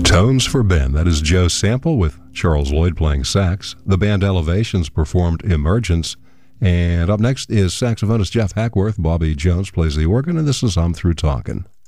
Tones for Ben. That is Joe Sample with Charles Lloyd playing sax. The band Elevations performed Emergence. And up next is saxophonist Jeff Hackworth. Bobby Jones plays the organ, and this is I'm Through Talkin'.